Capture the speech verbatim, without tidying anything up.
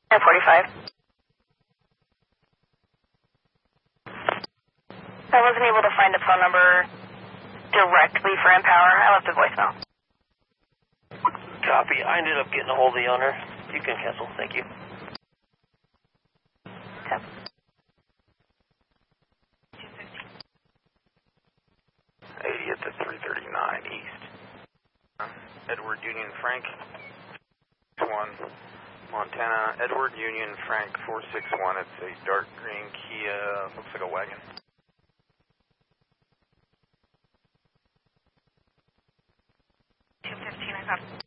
ten forty-five. I wasn't able to find a phone number directly for Empower. I left a voicemail. Copy. I ended up getting a hold of the owner. You can cancel. Thank you. Okay. eightieth at three thirty-nine East. Edward Union Frank, one Montana. Edward Union Frank four six one. It's a dark green Kia. Looks like a wagon. two fifteen, I got